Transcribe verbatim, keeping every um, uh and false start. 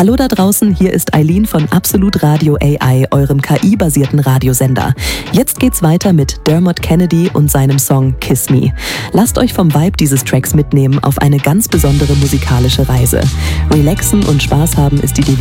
Hallo da draußen, hier ist Eileen von Absolut Radio A I, eurem K I-basierten Radiosender. Jetzt geht's weiter mit Dermot Kennedy und seinem Song Kiss Me. Lasst euch vom Vibe dieses Tracks mitnehmen auf eine ganz besondere musikalische Reise. Relaxen und Spaß haben ist die Devise